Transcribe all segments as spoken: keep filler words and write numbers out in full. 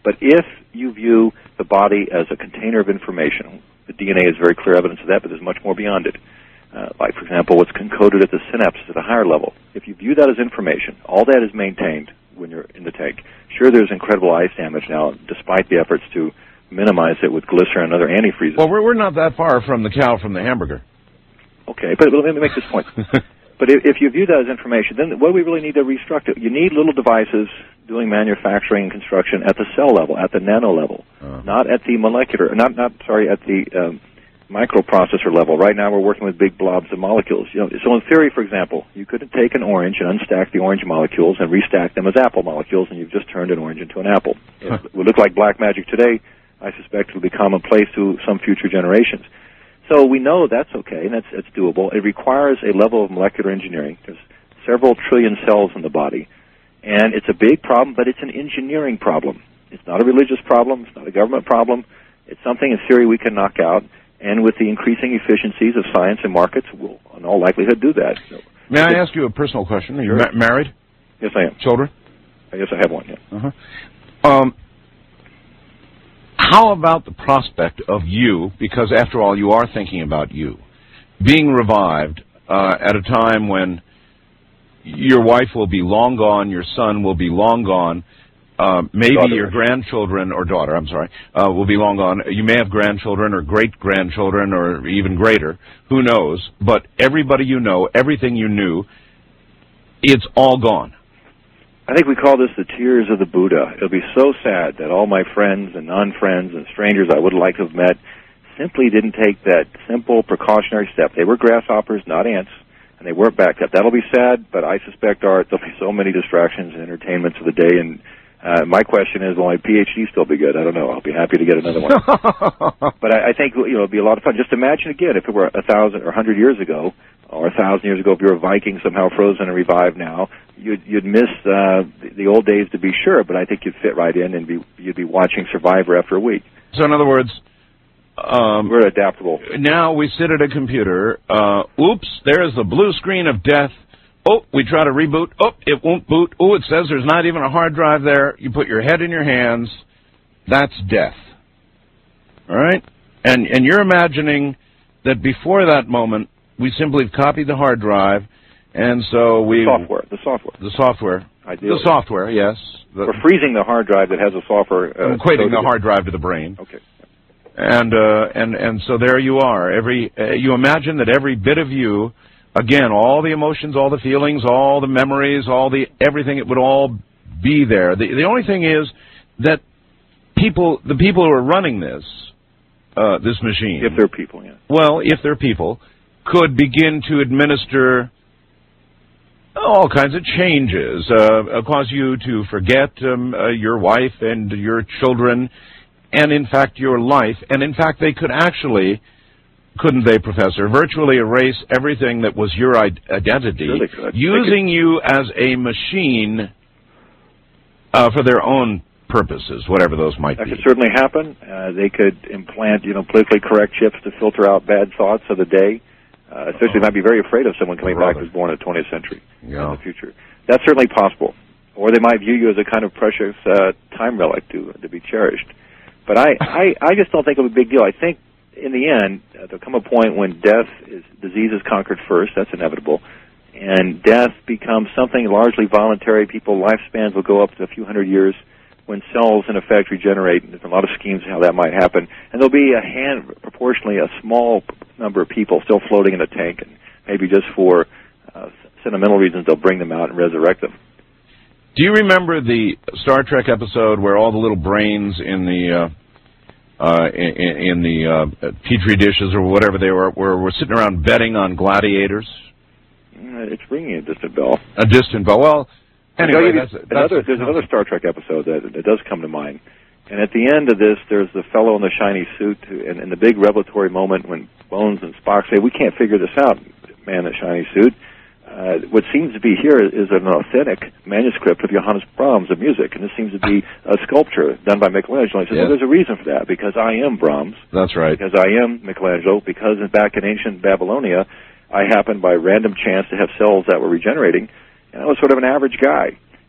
But if you view the body as a container of information, the D N A is very clear evidence of that, but there's much more beyond it. Uh, like, for example, what's encoded at the synapses at a higher level. If you view that as information, all that is maintained when you're in the tank. Sure, there's incredible ice damage now, despite the efforts to minimize it with glycerin and other antifreezes. Well, we're, we're not that far from the cow from the hamburger. Okay, but let me make this point. But if, if you view that as information, then what do we really need to restructure? You need little devices doing manufacturing and construction at the cell level, at the nano level, uh-huh. not at the molecular, not, not sorry, at the um, microprocessor level. Right now we're working with big blobs of molecules. You know, so in theory, for example, you could take an orange and unstack the orange molecules and restack them as apple molecules, and you've just turned an orange into an apple. Huh. It would look like black magic today. I suspect it will be commonplace to some future generations. So we know that's okay, and that's, that's doable. It requires a level of molecular engineering. There's several trillion cells in the body, and it's a big problem, but it's an engineering problem. It's not a religious problem. It's not a government problem. It's something, in theory, we can knock out, and with the increasing efficiencies of science and markets, we'll, in all likelihood, do that. So, May I ask you a personal question? Are you ma- married? Yes, I am. Children? I guess I have one, yeah. Uh-huh. Um, how about the prospect of you, because after all, you are thinking about you, being revived uh, at a time when your wife will be long gone, your son will be long gone, uh, maybe daughter. Your grandchildren, or daughter, I'm sorry, uh, will be long gone. You may have grandchildren or great-grandchildren or even greater, who knows, but everybody you know, everything you knew, it's all gone. I think we call this the tears of the Buddha. It'll be so sad that all my friends and non-friends and strangers I would like to have met simply didn't take that simple precautionary step. They were grasshoppers, not ants, and they weren't backed up. That'll be sad, but I suspect, Art, there'll be so many distractions and entertainments of the day, and uh, my question is, will my P H D still be good? I don't know. I'll be happy to get another one. But I, I think, you know, it'll be a lot of fun. Just imagine, again, if it were a thousand or a hundred years ago, or a thousand years ago, if you're a Viking somehow frozen and revived now, you'd, you'd miss uh, the, the old days to be sure, but I think you'd fit right in and be, you'd be watching Survivor after a week. So in other words, um, we're adaptable. Now we sit at a computer. Uh, oops, there's the blue screen of death. Oh, we try to reboot. Oh, it won't boot. Oh, it says there's not even a hard drive there. You put your head in your hands. That's death. All right? And and you're imagining that before that moment, we simply copied the hard drive, and so we... The software. The software. The software. Ideally. The software, yes. The, We're freezing the hard drive that has a software... Uh, equating the hard drive to the brain. Okay. And, uh, and, and so there you are. Every uh, you imagine that every bit of you, again, all the emotions, all the feelings, all the memories, all the everything, it would all be there. The, the only thing is that people, the people who are running this, uh, this machine... If they're people, yeah. Well, if they're people... could begin to administer all kinds of changes, uh, cause you to forget um, uh, your wife and your children, and in fact your life. And in fact they could actually, couldn't they, Professor, virtually erase everything that was your identity, sure they could. using they could. you as a machine uh, for their own purposes, whatever those might that be. That could certainly happen. Uh, they could implant, you know, politically correct chips to filter out bad thoughts of the day. Uh, especially, they might be very afraid of someone coming Brother. back who's born in the twentieth century yeah. in the future. That's certainly possible. Or they might view you as a kind of precious uh, time relic to to be cherished. But I, I, I just don't think it'll be a big deal. I think, in the end, uh, there'll come a point when death is, disease is conquered first. That's inevitable. And death becomes something largely voluntary. People, lifespans will go up to a few hundred years when cells, in effect, regenerate. There's a lot of schemes how that might happen. And there'll be a hand, proportionally, a small number of people still floating in a tank, and maybe just for uh, sentimental reasons, they'll bring them out and resurrect them. Do you remember the Star Trek episode where all the little brains in the uh, uh, in, in the uh, petri dishes or whatever they were were, were sitting around betting on gladiators? It's ringing a distant bell. A distant bell. Well, anyway, that's, that's another, there's another Star Trek episode that, that does come to mind. And at the end of this, there's the fellow in the shiny suit, who, and, and the big revelatory moment when Bones and Spock say, "We can't figure this out, man in the shiny suit." Uh, what seems to be here is an authentic manuscript of Johannes Brahms of music, and this seems to be a sculpture done by Michelangelo. He says, yeah. well, there's a reason for that, because I am Brahms. That's right. Because I am Michelangelo, because back in ancient Babylonia, I happened by random chance to have cells that were regenerating, and I was sort of an average guy.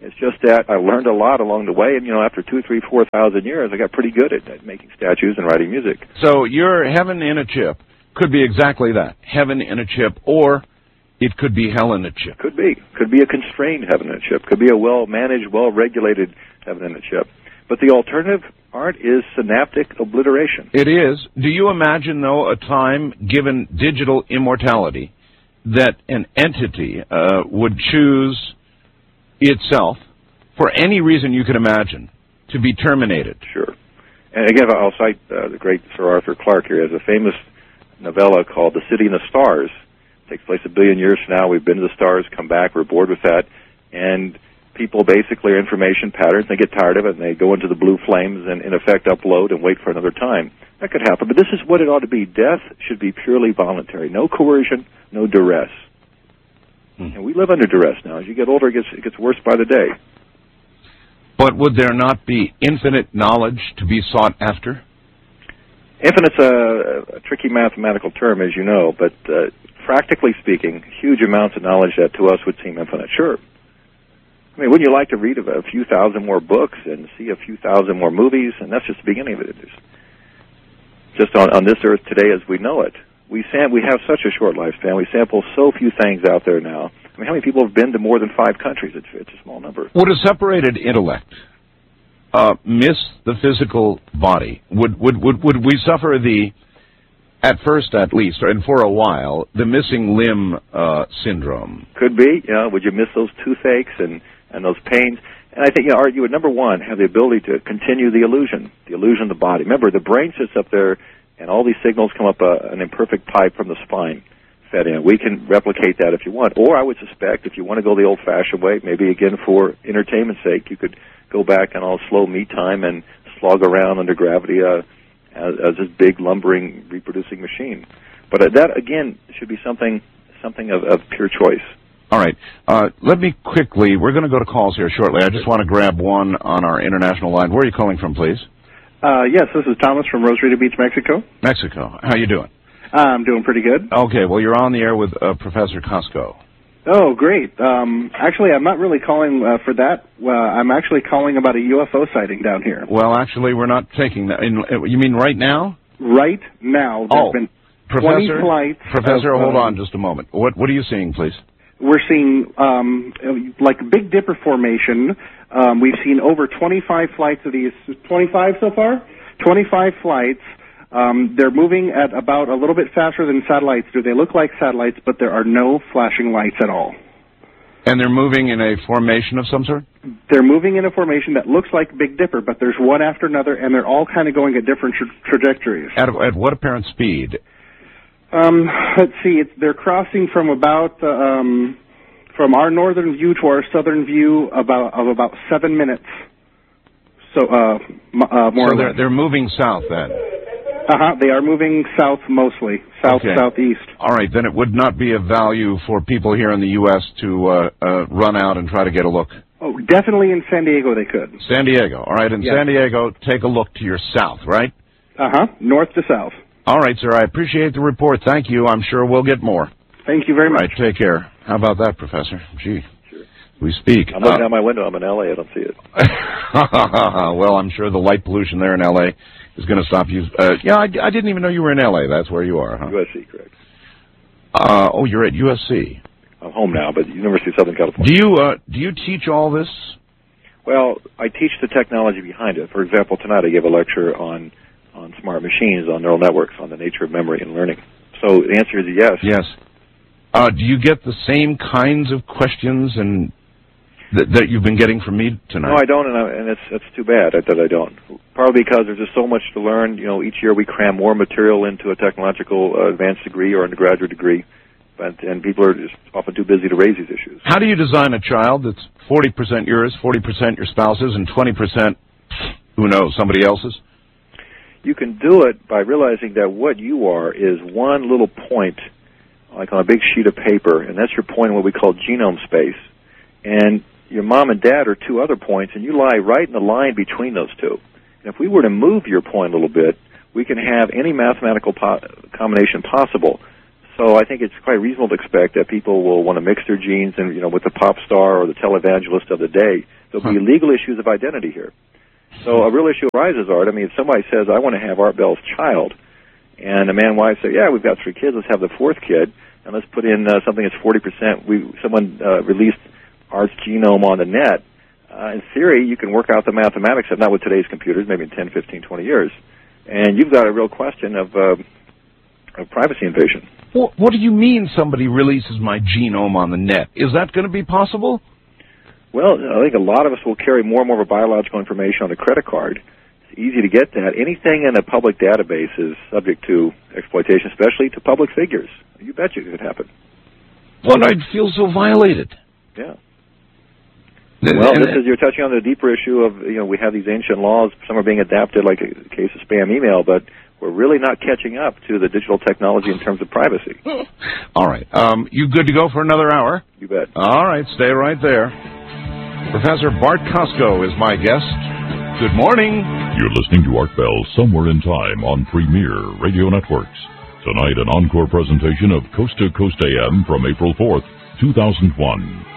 It's just that I learned a lot along the way, and, you know, after two, three, four thousand years, I got pretty good at, at making statues and writing music. So your heaven in a chip could be exactly that, heaven in a chip, or it could be hell in a chip. Could be. Could be a constrained heaven in a chip. Could be a well-managed, well-regulated heaven in a chip. But the alternative, Art, is synaptic obliteration. It is. Do you imagine, though, a time, given digital immortality, that an entity uh, would choose itself, for any reason you can imagine, to be terminated? Sure. And again, I'll cite uh, the great Sir Arthur Clarke here. He has a famous novella called The City in the Stars. It takes place a billion years from now. We've been to the stars, come back, we're bored with that. And people basically are information patterns. They get tired of it, and they go into the blue flames and, in effect, upload and wait for another time. That could happen. But this is what it ought to be. Death should be purely voluntary. No coercion, no duress. And we live under duress now. As you get older, it gets, it gets worse by the day. But would there not be infinite knowledge to be sought after? Infinite's a, a tricky mathematical term, as you know, but uh, practically speaking, huge amounts of knowledge that to us would seem infinite. Sure. I mean, wouldn't you like to read a, a few thousand more books and see a few thousand more movies? And that's just the beginning of it. It's just on, on this earth today as we know it. We sam- we have such a short lifespan. We sample so few things out there now. I mean, how many people have been to more than five countries? It's, it's a small number. Would a separated intellect uh, miss the physical body? Would, would would would we suffer the, at first at least, and for a while, the missing limb uh, syndrome? Could be. You know, would you miss those toothaches and, and those pains? And I think, you know, Art, you would, number one, have the ability to continue the illusion, the illusion of the body. Remember, the brain sits up there, and all these signals come up uh, an imperfect pipe from the spine fed in. We can replicate that if you want. Or I would suspect if you want to go the old-fashioned way, maybe again for entertainment's sake, you could go back on all slow me time and slog around under gravity uh, as, as this big, lumbering, reproducing machine. But uh, that, again, should be something something of, of pure choice. All right. Uh, let me quickly, we're going to go to calls here shortly. I just want to grab one on our international line. Where are you calling from, please? Uh, yes, this is Thomas from Rosarito Beach, Mexico. Mexico. How you doing? Uh, I'm doing pretty good. Okay, well, you're on the air with uh, Professor Costco. Oh, great. Um, actually, I'm not really calling uh, for that. Uh, I'm actually calling about a U F O sighting down here. Well, actually, we're not taking that. In, you mean right now? Right now. There's oh, been Professor, twenty flights. Professor, of, hold uh, on just a moment. What, what are you seeing, please? We're seeing, um, like, Big Dipper formation. Um, we've seen over twenty-five flights of these. twenty-five so far? twenty-five flights. Um, they're moving at about a little bit faster than satellites do. They look like satellites, but there are no flashing lights at all. And they're moving in a formation of some sort? They're moving in a formation that looks like Big Dipper, but there's one after another, and they're all kind of going at different tra- trajectories. At, at what apparent speed? Um, let's see. It's, they're crossing from about uh, um, from our northern view to our southern view about of about seven minutes. So, uh, m- uh, more so or they're, less. they're moving south then? Uh-huh. They are moving south mostly, south, okay. southeast. All right. Then it would not be of value for people here in the U S to uh, uh, run out and try to get a look? Oh, definitely in San Diego they could. San Diego. All right. In yes. San Diego, take a look to your south, right? Uh-huh. North to south. All right, sir. I appreciate the report. Thank you. I'm sure we'll get more. Thank you very All much. right. Take care. How about that, Professor? Gee. Sure. We speak. I'm looking uh, out my window. I'm in L A. I don't see it. Well, I'm sure the light pollution there in L A is going to stop you. Uh, yeah, I, I didn't even know you were in L A. That's where you are, huh? U S C, correct. Uh, oh, you're at U S C. I'm home now, but University of Southern California. Do you uh, do you teach all this? Well, I teach the technology behind it. For example, tonight I gave a lecture on on smart machines, on neural networks, on the nature of memory and learning. So the answer is yes. Yes. Uh, do you get the same kinds of questions and th- that you've been getting from me tonight? No, I don't, and, I, and it's it's too bad that I don't. Partly because there's just so much to learn. You know, each year we cram more material into a technological uh, advanced degree or undergraduate degree, but and people are just often too busy to raise these issues. How do you design a child that's forty percent yours, forty percent your spouse's, and twenty percent, who knows, somebody else's? You can do it by realizing that what you are is one little point, like on a big sheet of paper, and that's your point in what we call genome space. And your mom and dad are two other points, and you lie right in the line between those two. And if we were to move your point a little bit, we can have any mathematical po- combination possible. so I think it's quite reasonable to expect that people will want to mix their genes, and you know, with the pop star or the televangelist of the day, there'll be legal issues of identity here. So a real issue arises, Art. I mean, if somebody says, I want to have Art Bell's child, and a man and wife say, yeah, we've got three kids, let's have the fourth kid, and let's put in uh, something that's forty percent. We, someone uh, released Art's genome on the net. Uh, in theory, you can work out the mathematics, not with today's computers, maybe in ten, fifteen, twenty years. And you've got a real question of, uh, of privacy invasion. Well, what do you mean somebody releases my genome on the net? Is that going to be possible? Well, I think a lot of us will carry more and more of our biological information on a credit card. It's easy to get that. Anything in a public database is subject to exploitation, especially to public figures. You bet you it could happen. Well, I'd feel so violated. Yeah. Well, this is, you're touching on the deeper issue of, you know, we have these ancient laws. Some are being adapted, like a case of spam email, but we're really not catching up to the digital technology in terms of privacy. All right. Um, you good to go for another hour? You bet. All right. Stay right there. Professor Bart Costco is my guest. Good morning. You're listening to Art Bell Somewhere in Time on Premier Radio Networks. Tonight, an encore presentation of Coast to Coast A M from April fourth, two thousand one.